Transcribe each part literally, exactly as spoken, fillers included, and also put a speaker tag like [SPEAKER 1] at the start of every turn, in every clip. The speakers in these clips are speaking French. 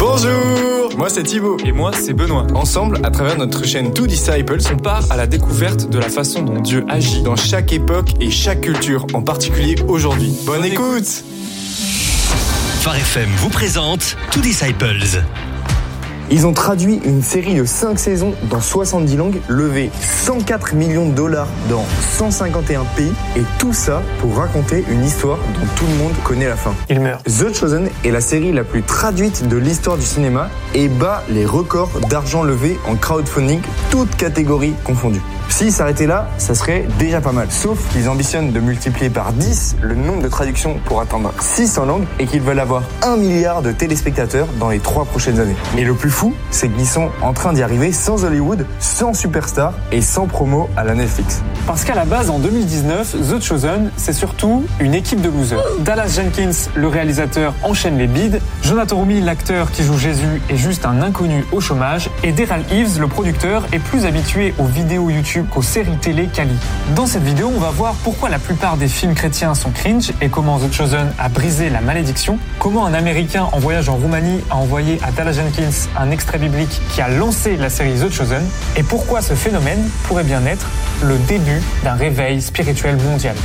[SPEAKER 1] Bonjour, moi c'est Thibaut.
[SPEAKER 2] Et moi c'est Benoît.
[SPEAKER 1] Ensemble, à travers notre chaîne Two Disciples,
[SPEAKER 2] on part à la découverte de la façon dont Dieu agit
[SPEAKER 1] dans chaque époque et chaque culture, en particulier aujourd'hui. Bonne, Bonne écoute, écoute.
[SPEAKER 3] Phare F M vous présente Two Disciples.
[SPEAKER 4] Ils ont traduit une série de cinq saisons dans soixante-dix langues, levé cent quatre millions de dollars dans cent cinquante et un pays, et tout ça pour raconter une histoire dont tout le monde connaît la fin.
[SPEAKER 2] Il meurt.
[SPEAKER 4] The Chosen est la série la plus traduite de l'histoire du cinéma et bat les records d'argent levé en crowdfunding, toutes catégories confondues. S'ils s'arrêtaient là, ça serait déjà pas mal. Sauf qu'ils ambitionnent de multiplier par dix le nombre de traductions pour atteindre six cents langues et qu'ils veulent avoir un milliard de téléspectateurs dans les trois prochaines années. Et le plus fou, c'est qu'ils sont en train d'y arriver sans Hollywood, sans superstar et sans promo à la Netflix.
[SPEAKER 2] Parce qu'à la base, en deux mille dix-neuf, The Chosen, c'est surtout une équipe de losers. Dallas Jenkins, le réalisateur, enchaîne les bides. Jonathan Roumie, l'acteur qui joue Jésus, est juste un inconnu au chômage. Et Daryl Eves, le producteur, est plus habitué aux vidéos YouTube qu'aux séries télé quali. Dans cette vidéo, on va voir pourquoi la plupart des films chrétiens sont cringe et comment The Chosen a brisé la malédiction, comment un Américain en voyage en Roumanie a envoyé à Dallas Jenkins un extrait biblique qui a lancé la série The Chosen, et pourquoi ce phénomène pourrait bien être le début d'un réveil spirituel mondial.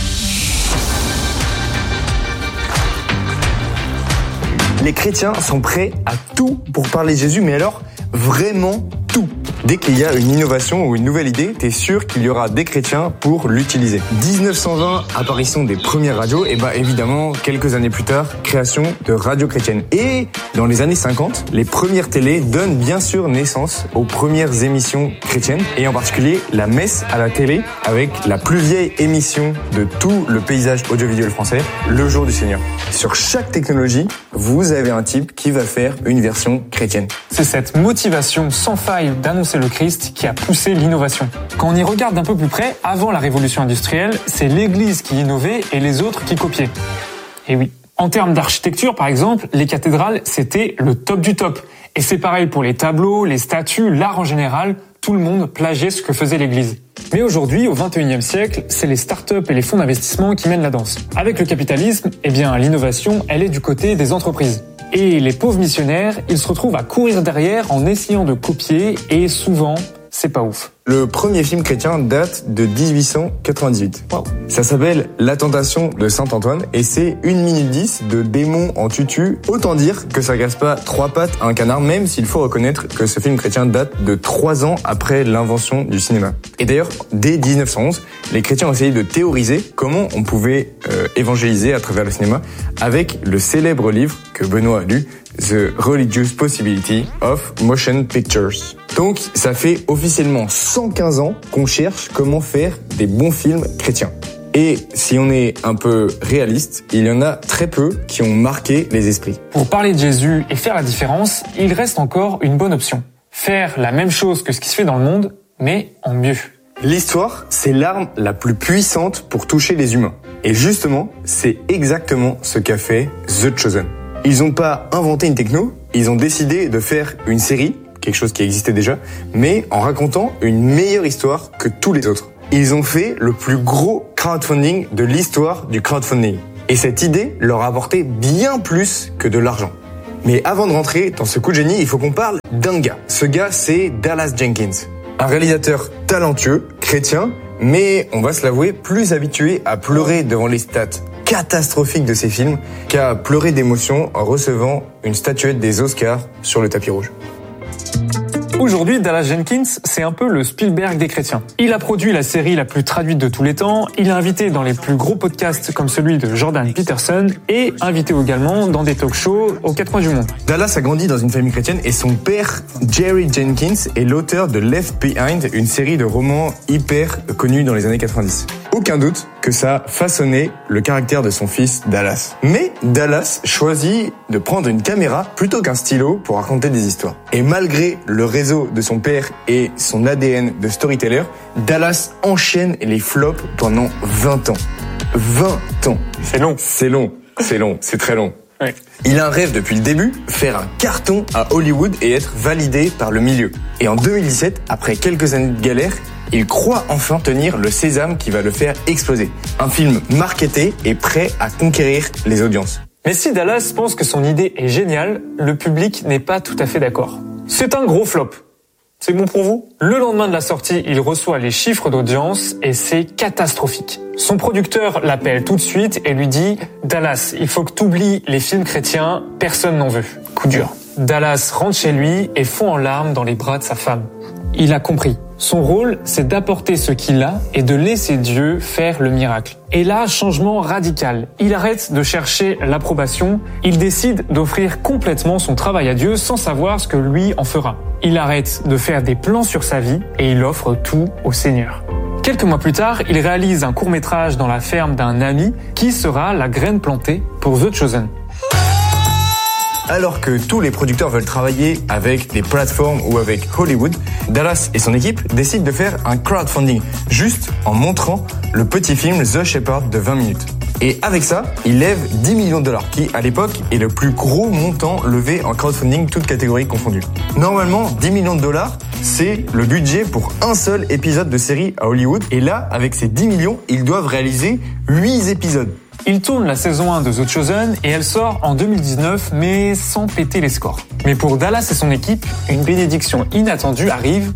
[SPEAKER 4] Les chrétiens sont prêts à tout pour parler de Jésus, mais alors vraiment tout. Dès qu'il y a une innovation ou une nouvelle idée, t'es sûr qu'il y aura des chrétiens pour l'utiliser. dix-neuf cent vingt, apparition des premières radios, et bah évidemment, quelques années plus tard, création de radio chrétienne. Et dans les années cinquante, les premières télés donnent bien sûr naissance aux premières émissions chrétiennes, et en particulier la messe à la télé, avec la plus vieille émission de tout le paysage audiovisuel français, Le Jour du Seigneur. Sur chaque technologie, vous avez un type qui va faire une version chrétienne.
[SPEAKER 2] C'est cette motivation sans faille d'annoncer le Christ qui a poussé l'innovation. Quand on y regarde d'un peu plus près, avant la révolution industrielle, c'est l'Église qui innovait et les autres qui copiaient. Et oui. En termes d'architecture, par exemple, les cathédrales, c'était le top du top. Et c'est pareil pour les tableaux, les statues, l'art en général, tout le monde plagiait ce que faisait l'Église. Mais aujourd'hui, au vingt et unième siècle, c'est les startups et les fonds d'investissement qui mènent la danse. Avec le capitalisme, eh bien, l'innovation, elle est du côté des entreprises. Et les pauvres missionnaires, ils se retrouvent à courir derrière en essayant de copier, et souvent, c'est pas ouf.
[SPEAKER 4] Le premier film chrétien date de dix-huit cent quatre-vingt-dix-huit. Wow. Ça s'appelle La Tentation de Saint-Antoine et c'est une minute dix de démons en tutu. Autant dire que ça casse pas trois pattes à un canard, même s'il faut reconnaître que ce film chrétien date de trois ans après l'invention du cinéma. Et d'ailleurs, dès dix-neuf cent onze, les chrétiens ont essayé de théoriser comment on pouvait euh, évangéliser à travers le cinéma avec le célèbre livre que Benoît a lu, The Religious Possibility of Motion Pictures. Donc, ça fait officiellement cent quinze ans qu'on cherche comment faire des bons films chrétiens. Et si on est un peu réaliste, il y en a très peu qui ont marqué les esprits.
[SPEAKER 2] Pour parler de Jésus et faire la différence, il reste encore une bonne option. Faire la même chose que ce qui se fait dans le monde, mais en mieux.
[SPEAKER 4] L'histoire, c'est l'arme la plus puissante pour toucher les humains. Et justement, c'est exactement ce qu'a fait The Chosen. Ils n'ont pas inventé une techno, ils ont décidé de faire une série, quelque chose qui existait déjà, mais en racontant une meilleure histoire que tous les autres. Ils ont fait le plus gros crowdfunding de l'histoire du crowdfunding. Et cette idée leur a apporté bien plus que de l'argent. Mais avant de rentrer dans ce coup de génie, il faut qu'on parle d'un gars. Ce gars, c'est Dallas Jenkins. Un réalisateur talentueux, chrétien, mais on va se l'avouer, plus habitué à pleurer devant les stats catastrophiques de ses films qu'à pleurer d'émotion en recevant une statuette des Oscars sur le tapis rouge.
[SPEAKER 2] Aujourd'hui, Dallas Jenkins, c'est un peu le Spielberg des chrétiens. Il a produit la série la plus traduite de tous les temps, il est invité dans les plus gros podcasts comme celui de Jordan Peterson et invité également dans des talk-shows aux quatre coins du monde.
[SPEAKER 4] Dallas a grandi dans une famille chrétienne et son père, Jerry Jenkins, est l'auteur de Left Behind, une série de romans hyper connue dans les années quatre-vingt-dix. Aucun doute que ça a façonné le caractère de son fils Dallas. Mais Dallas choisit de prendre une caméra plutôt qu'un stylo pour raconter des histoires. Et malgré le réseau de son père et son A D N de storyteller, Dallas enchaîne les flops pendant vingt ans. vingt ans.
[SPEAKER 2] C'est long.
[SPEAKER 4] C'est long. C'est long. C'est très long.
[SPEAKER 2] Ouais.
[SPEAKER 4] Il a un rêve depuis le début, faire un carton à Hollywood et être validé par le milieu. Et en deux mille dix-sept, après quelques années de galère, il croit enfin tenir le sésame qui va le faire exploser. Un film marketé et prêt à conquérir les audiences.
[SPEAKER 2] Mais si Dallas pense que son idée est géniale, le public n'est pas tout à fait d'accord. C'est un gros flop. C'est bon pour vous? Le lendemain de la sortie, il reçoit les chiffres d'audience et c'est catastrophique. Son producteur l'appelle tout de suite et lui dit « Dallas, il faut que t'oublies les films chrétiens, personne n'en veut. » Coup dur. Dallas rentre chez lui et fond en larmes dans les bras de sa femme. Il a compris. Son rôle, c'est d'apporter ce qu'il a et de laisser Dieu faire le miracle. Et là, changement radical. Il arrête de chercher l'approbation. Il décide d'offrir complètement son travail à Dieu sans savoir ce que lui en fera. Il arrête de faire des plans sur sa vie et il offre tout au Seigneur. Quelques mois plus tard, il réalise un court-métrage dans la ferme d'un ami qui sera la graine plantée pour The Chosen.
[SPEAKER 4] Alors que tous les producteurs veulent travailler avec des plateformes ou avec Hollywood, Dallas et son équipe décident de faire un crowdfunding, juste en montrant le petit film The Shepherd de vingt minutes. Et avec ça, il lève dix millions de dollars, qui à l'époque est le plus gros montant levé en crowdfunding, toutes catégories confondues. Normalement, dix millions de dollars, c'est le budget pour un seul épisode de série à Hollywood. Et là, avec ces dix millions, ils doivent réaliser huit épisodes.
[SPEAKER 2] Il tourne la saison un de The Chosen et elle sort en deux mille dix-neuf, mais sans péter les scores. Mais pour Dallas et son équipe, une bénédiction inattendue arrive.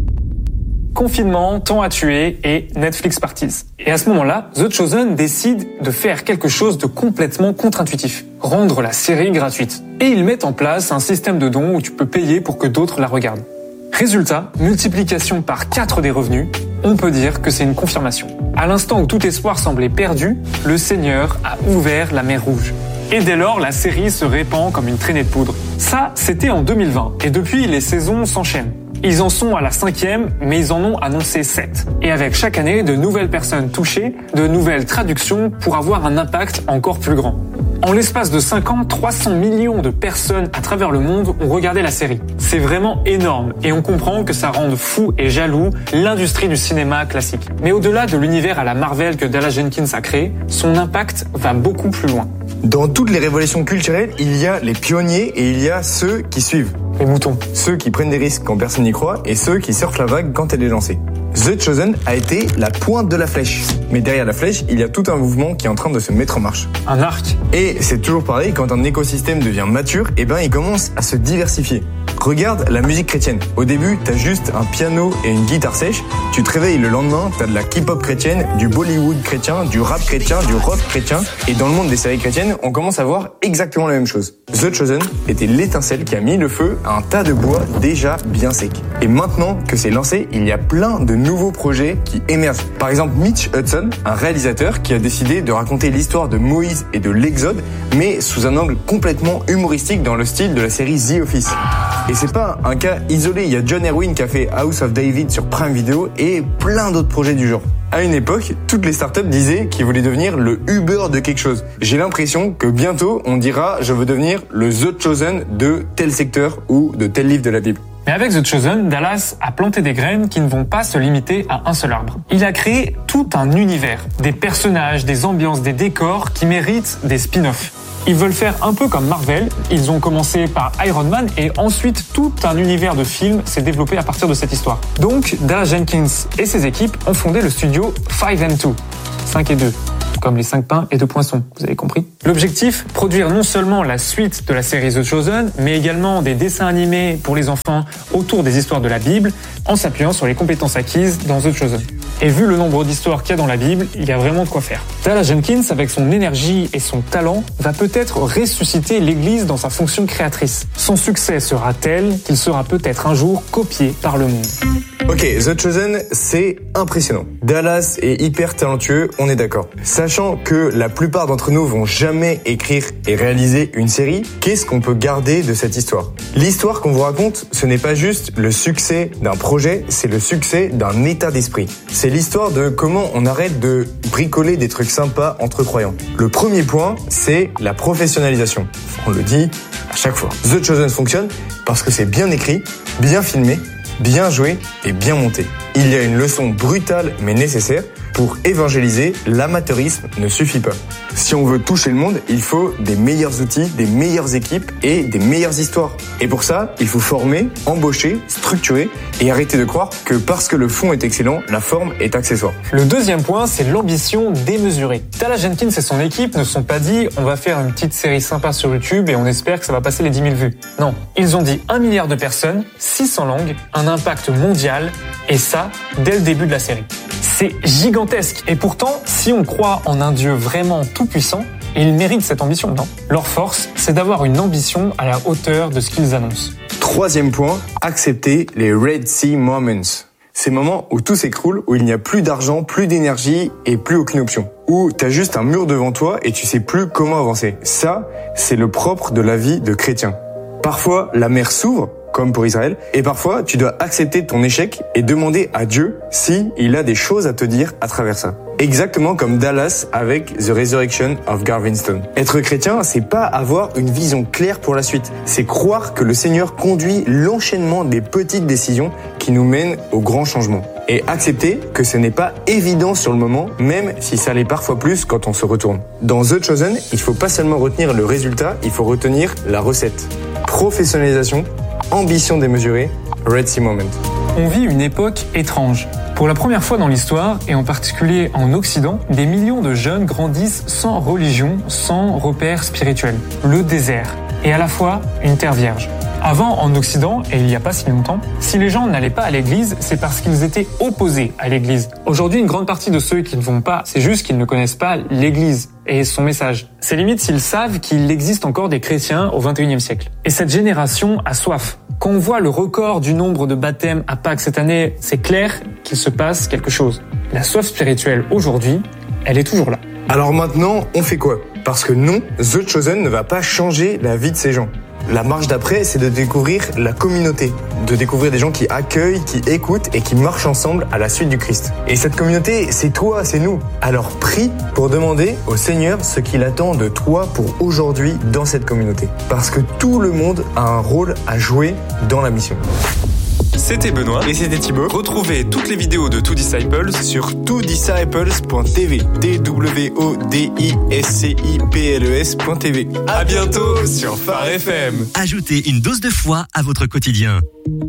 [SPEAKER 2] Confinement, temps à tuer et Netflix Parties. Et à ce moment-là, The Chosen décide de faire quelque chose de complètement contre-intuitif. Rendre la série gratuite. Et ils mettent en place un système de dons où tu peux payer pour que d'autres la regardent. Résultat, multiplication par quatre des revenus, on peut dire que c'est une confirmation. À l'instant où tout espoir semblait perdu, le Seigneur a ouvert la mer Rouge. Et dès lors, la série se répand comme une traînée de poudre. Ça, c'était en deux mille vingt, et depuis, les saisons s'enchaînent. Ils en sont à la cinquième, mais ils en ont annoncé sept. Et avec chaque année, de nouvelles personnes touchées, de nouvelles traductions pour avoir un impact encore plus grand. En l'espace de cinq ans, trois cents millions de personnes à travers le monde ont regardé la série. C'est vraiment énorme et on comprend que ça rende fou et jaloux l'industrie du cinéma classique. Mais au-delà de l'univers à la Marvel que Dallas Jenkins a créé, son impact va beaucoup plus loin.
[SPEAKER 4] Dans toutes les révolutions culturelles, il y a les pionniers et il y a ceux qui suivent.
[SPEAKER 2] Les moutons.
[SPEAKER 4] Ceux qui prennent des risques quand personne n'y croit et ceux qui surfent la vague quand elle est lancée. The Chosen a été la pointe de la flèche. Mais derrière la flèche, il y a tout un mouvement qui est en train de se mettre en marche.
[SPEAKER 2] Un arc.
[SPEAKER 4] Et c'est toujours pareil, quand un écosystème devient mature, eh ben il commence à se diversifier. Regarde la musique chrétienne. Au début, t'as juste un piano et une guitare sèche. Tu te réveilles le lendemain, t'as de la K-pop chrétienne, du Bollywood chrétien, du rap chrétien, du rock chrétien. Et dans le monde des séries chrétiennes, on commence à voir exactement la même chose. The Chosen était l'étincelle qui a mis le feu à un tas de bois déjà bien sec. Et maintenant que c'est lancé, il y a plein de nouveaux projets qui émergent. Par exemple, Mitch Hudson, un réalisateur qui a décidé de raconter l'histoire de Moïse et de l'Exode, mais sous un angle complètement humoristique dans le style de la série The Office. Et c'est pas un cas isolé, il y a John Erwin qui a fait House of David sur Prime Video et plein d'autres projets du genre. À une époque, toutes les startups disaient qu'ils voulaient devenir le Uber de quelque chose. J'ai l'impression que bientôt, on dira « je veux devenir le The Chosen de tel secteur ou de tel livre de la Bible ».
[SPEAKER 2] Mais avec The Chosen, Dallas a planté des graines qui ne vont pas se limiter à un seul arbre. Il a créé tout un univers, des personnages, des ambiances, des décors qui méritent des spin-offs. Ils veulent faire un peu comme Marvel, ils ont commencé par Iron Man et ensuite tout un univers de films s'est développé à partir de cette histoire. Donc Dallas Jenkins et ses équipes ont fondé le studio five and two, cinq et deux. Comme les cinq pains et deux poissons, vous avez compris. L'objectif, produire non seulement la suite de la série The Chosen, mais également des dessins animés pour les enfants autour des histoires de la Bible, en s'appuyant sur les compétences acquises dans The Chosen. Et vu le nombre d'histoires qu'il y a dans la Bible, il y a vraiment de quoi faire. Dallas Jenkins, avec son énergie et son talent, va peut-être ressusciter l'Église dans sa fonction créatrice. Son succès sera tel qu'il sera peut-être un jour copié par le monde.
[SPEAKER 4] Ok, The Chosen, c'est impressionnant. Dallas est hyper talentueux, on est d'accord. Sachant que la plupart d'entre nous vont jamais écrire et réaliser une série, qu'est-ce qu'on peut garder de cette histoire? L'histoire qu'on vous raconte, ce n'est pas juste le succès d'un projet, c'est le succès d'un état d'esprit. C'est l'histoire de comment on arrête de bricoler des trucs sympas entre croyants. Le premier point, c'est la professionnalisation. On le dit à chaque fois. The Chosen fonctionne parce que c'est bien écrit, bien filmé, bien joué et bien monté. Il y a une leçon brutale mais nécessaire. Pour évangéliser, l'amateurisme ne suffit pas. Si on veut toucher le monde, il faut des meilleurs outils, des meilleures équipes et des meilleures histoires. Et pour ça, il faut former, embaucher, structurer et arrêter de croire que parce que le fond est excellent, la forme est accessoire.
[SPEAKER 2] Le deuxième point, c'est l'ambition démesurée. Tala Jenkins et son équipe ne se sont pas dit on va faire une petite série sympa sur YouTube et on espère que ça va passer les dix mille vues. Non, ils ont dit un milliard de personnes, six cents langues, un impact mondial et ça, dès le début de la série. C'est gigantesque et pourtant, si on croit en un Dieu vraiment tout-puissant, ils méritent cette ambition, non ? Leur force, c'est d'avoir une ambition à la hauteur de ce qu'ils annoncent.
[SPEAKER 4] Troisième point, accepter les Red Sea Moments. Ces moments où tout s'écroule, où il n'y a plus d'argent, plus d'énergie et plus aucune option. Où t'as juste un mur devant toi et tu sais plus comment avancer. Ça, c'est le propre de la vie de chrétien. Parfois, la mer s'ouvre, comme pour Israël, et parfois, tu dois accepter ton échec et demander à Dieu si il a des choses à te dire à travers ça. Exactement comme Dallas avec The Resurrection of Garvin-Stone. Être chrétien, c'est pas avoir une vision claire pour la suite. C'est croire que le Seigneur conduit l'enchaînement des petites décisions qui nous mènent au grand changement. Et accepter que ce n'est pas évident sur le moment, même si ça l'est parfois plus quand on se retourne. Dans The Chosen, il faut pas seulement retenir le résultat, il faut retenir la recette. Professionnalisation, ambition démesurée, Red Sea Moment.
[SPEAKER 2] On vit une époque étrange. Pour la première fois dans l'histoire, et en particulier en Occident, des millions de jeunes grandissent sans religion, sans repères spirituels. Le désert. Et à la fois, une terre vierge. Avant, en Occident, et il n'y a pas si longtemps, si les gens n'allaient pas à l'église, c'est parce qu'ils étaient opposés à l'église. Aujourd'hui, une grande partie de ceux qui ne vont pas, c'est juste qu'ils ne connaissent pas l'église et son message. C'est limite s'ils savent qu'il existe encore des chrétiens au vingt et unième siècle. Et cette génération a soif. Quand on voit le record du nombre de baptêmes à Pâques cette année, c'est clair qu'il se passe quelque chose. La soif spirituelle aujourd'hui, elle est toujours là.
[SPEAKER 4] Alors maintenant, on fait quoi ? Parce que non, The Chosen ne va pas changer la vie de ces gens. La marche d'après, c'est de découvrir la communauté, de découvrir des gens qui accueillent, qui écoutent et qui marchent ensemble à la suite du Christ. Et cette communauté, c'est toi, c'est nous. Alors prie pour demander au Seigneur ce qu'il attend de toi pour aujourd'hui dans cette communauté. Parce que tout le monde a un rôle à jouer dans la mission.
[SPEAKER 1] C'était Benoît
[SPEAKER 4] Et c'était Thibaut.
[SPEAKER 1] Retrouvez toutes les vidéos de Two Disciples
[SPEAKER 4] Sur two disciples point t v. T W O D I S C I P L E S point t v.
[SPEAKER 1] À bientôt sur Phare F M.
[SPEAKER 3] Ajoutez une dose de foi à votre quotidien.